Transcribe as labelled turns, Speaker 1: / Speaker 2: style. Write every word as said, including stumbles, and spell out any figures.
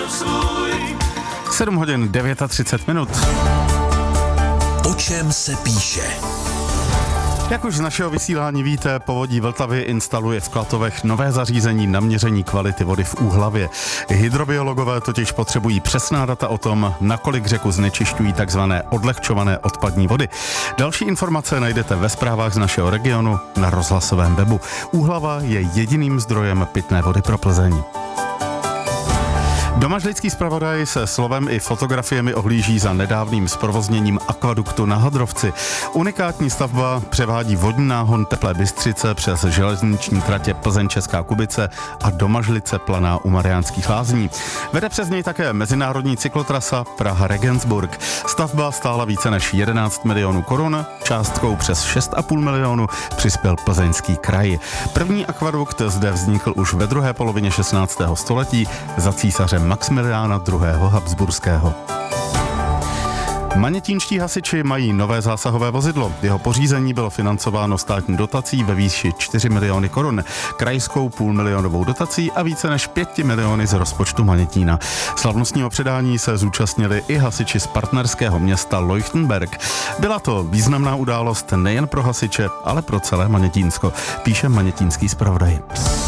Speaker 1: sedm hodin třicet devět minut.
Speaker 2: O čem se píše?
Speaker 1: Jak už z našeho vysílání víte, Povodí Vltavy instaluje v Klatovech nové zařízení na měření kvality vody v Úhlavě. Hydrobiologové totiž potřebují přesná data o tom, nakolik řeku znečišťují takzvané odlehčované odpadní vody. Další informace najdete ve zprávách z našeho regionu na rozhlasovém webu. Úhlava je jediným zdrojem pitné vody pro Plzeň. Domažlický zpravodaj se slovem i fotografiemi ohlíží za nedávným zprovozněním akvaduktu na Hadrovci. Unikátní stavba převádí vodní náhon Teplé Bystřice přes železniční tratě Plzeň-Česká Kubice a Domažlice Planá u Mariánských Lázní. Vede přes něj také mezinárodní cyklotrasa Praha-Regensburg. Stavba stála více než jedenáct milionů korun, částkou přes šest a půl milionu přispěl Plzeňský kraj. První akvadukt zde vznikl už ve druhé polovině šestnáctého století za císaře Maxmiliána druhého. Habsburského. Manětínští hasiči mají nové zásahové vozidlo. Jeho pořízení bylo financováno státní dotací ve výši čtyři miliony korun, krajskou půlmilionovou dotací a více než pět miliony z rozpočtu Manětína. Slavnostního předání se zúčastnili i hasiči z partnerského města Leuchtenberg. Byla to významná událost nejen pro hasiče, ale pro celé Manětínsko, píše manětínský zpravodaj.